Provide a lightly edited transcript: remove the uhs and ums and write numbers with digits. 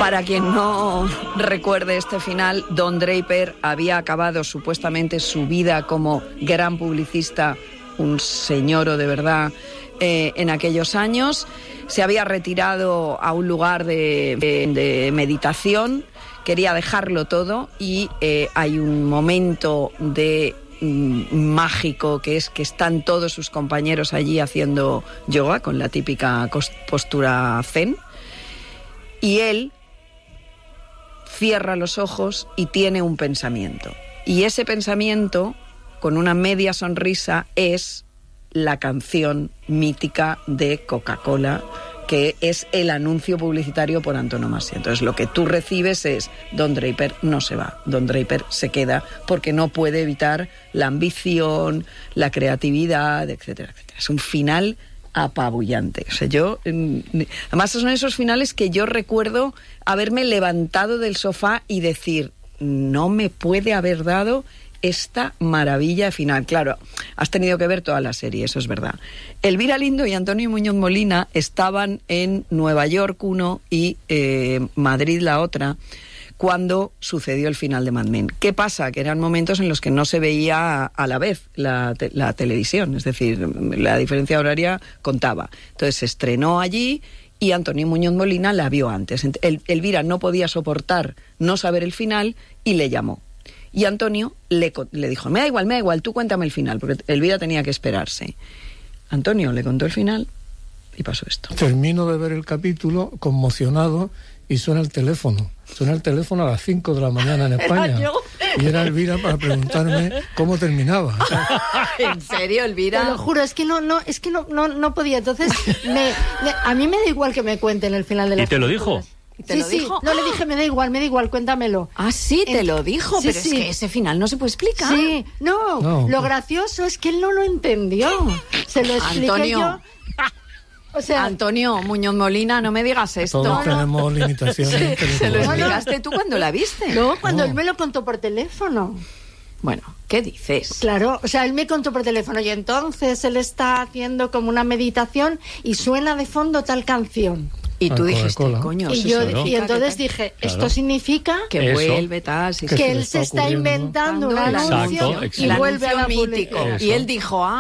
Para quien no recuerde este final, Don Draper había acabado supuestamente su vida como gran publicista, un señoro de verdad, en aquellos años. Se había retirado a un lugar de meditación, quería dejarlo todo y hay un momento mágico que es que están todos sus compañeros allí haciendo yoga con la típica postura zen y él cierra los ojos y tiene un pensamiento. Y ese pensamiento, con una media sonrisa, es la canción mítica de Coca-Cola, que es el anuncio publicitario por antonomasia. Entonces lo que tú recibes es: Don Draper no se va, Don Draper se queda porque no puede evitar la ambición, la creatividad, etcétera, etcétera. Es un final apabullante. O sea, además son esos finales que yo recuerdo haberme levantado del sofá y decir: no me puede haber dado esta maravilla final. Claro, has tenido que ver toda la serie, eso es verdad. Elvira Lindo y Antonio Muñoz Molina estaban en Nueva York uno y Madrid la otra cuando sucedió el final de Mad Men. ¿Qué pasa? Que eran momentos en los que no se veía a la vez la televisión, es decir, la diferencia horaria contaba. Entonces se estrenó allí y Antonio Muñoz Molina la vio antes. Elvira no podía soportar no saber el final y le llamó. Y Antonio le dijo: me da igual, tú cuéntame el final, porque Elvira tenía que esperarse. Antonio le contó el final y pasó esto. Termino de ver el capítulo conmocionado y suena el teléfono. Suena el teléfono a las 5 de la mañana en España. Y era Elvira para preguntarme cómo terminaba. ¿En serio, Elvira? Te lo juro, es que no podía. Entonces, a mí me da igual que me cuenten el final de la película. ¿Y te lo dijo? Sí, no le dije, me da igual, cuéntamelo. Ah, sí, te lo dijo, sí, pero sí. Es que ese final no se puede explicar. Sí, no, lo gracioso es que él no lo entendió. Se lo expliqué Antonio. yo. O sea, Antonio Muñoz Molina, no me digas esto. Todos tenemos limitaciones. ¿Se lo explicaste tú cuando la viste? No, cuando él me lo contó por teléfono. Bueno, ¿qué dices? Claro, o sea, él me contó por teléfono y entonces él está haciendo como una meditación y suena de fondo tal canción. Y tú dijiste, coño, y entonces dije, esto significa que vuelve tal, que él se está inventando un anuncio y vuelve a la mítico. Y él dijo,